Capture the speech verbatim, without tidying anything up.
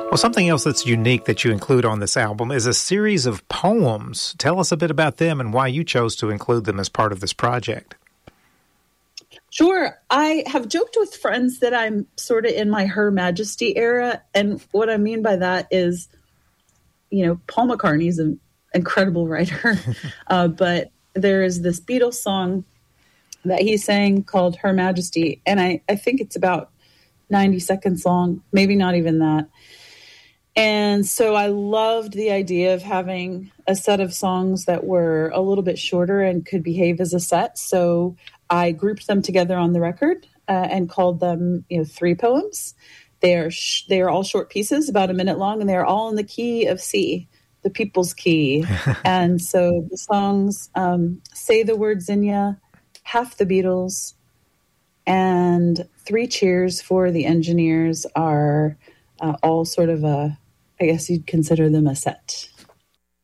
Well, something else that's unique that you include on this album is a series of poems. Tell us a bit about them and why you chose to include them as part of this project. Sure. I have joked with friends that I'm sort of in my Her Majesty era. And what I mean by that is, you know, Paul McCartney's an incredible writer. uh, but there is this Beatles song that he sang called Her Majesty. And I, I think it's about ninety seconds long, maybe not even that. And so I loved the idea of having a set of songs that were a little bit shorter and could behave as a set. So I grouped them together on the record uh, and called them, you know, three poems. They are sh- they are all short pieces, about a minute long, and they are all in the key of C, the people's key. And so the songs um, Say the Word Zinnia, Half the Beatles, and Three Cheers for the Engineers are uh, all sort of a, I guess you'd consider them a set.